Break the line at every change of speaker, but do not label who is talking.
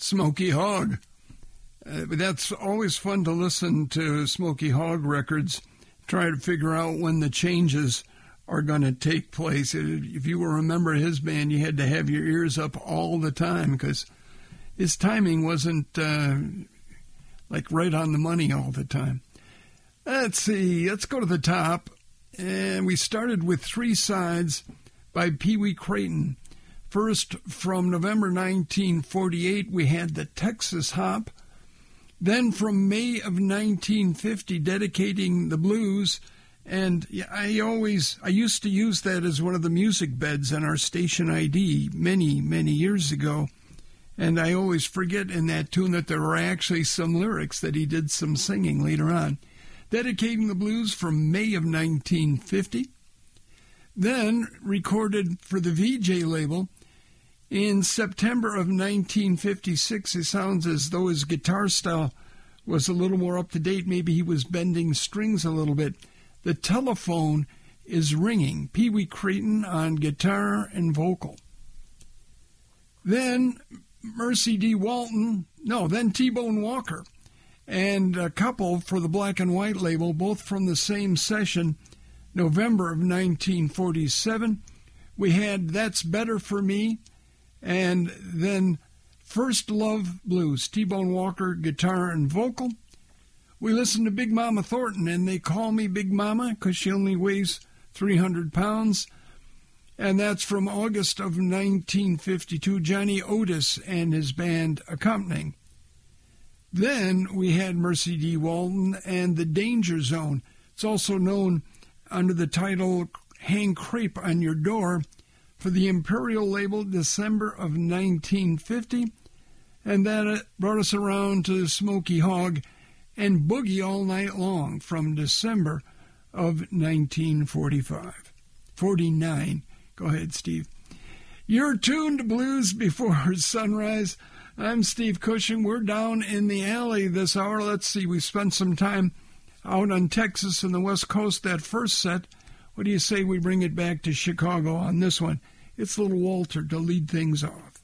Smokey Hogg. That's always fun to listen to Smokey Hogg records, try to figure out when the changes are going to take place. If you were a member of his band, you had to have your ears up all the time because his timing wasn't like right on the money all the time. Let's see, let's go to the top. And we started with Three Sides by Pee Wee Crayton. First, from November 1948, we had the Texas Hop. Then from May of 1950, Dedicating the Blues. And I used to use that as one of the music beds on our station ID many, many years ago. And I always forget in that tune that there were actually some lyrics that he did some singing later on. Dedicating the Blues from May of 1950. Then recorded for the VJ label in September of 1956. It sounds as though his guitar style was a little more up to date. Maybe he was bending strings a little bit. The Telephone is Ringing. Pee Wee Crayton on guitar and vocal. Then Mercy D. Walton. Then T-Bone Walker. And a couple for the Black and White label, both from the same session, November of 1947. We had That's Better for Me, and then First Love Blues, T-Bone Walker, guitar and vocal. We listened to Big Mama Thornton, and They Call Me Big Mama because she only weighs 300 pounds. And that's from August of 1952, Johnny Otis and his band accompanying. Then we had Mercy D. Walton and The Danger Zone. It's also known under the title Hang Crepe on Your Door for the Imperial label, December of 1950. And that brought us around to Smokey Hogg and Boogie All Night Long from December of 1949. Go ahead, Steve. You're tuned to Blues Before Sunrise. I'm Steve Cushing. We're down in the alley this hour. Let's see, we spent some time out on Texas and the West Coast that first set. What do you say we bring it back to Chicago on this one? It's Little Walter to lead things off.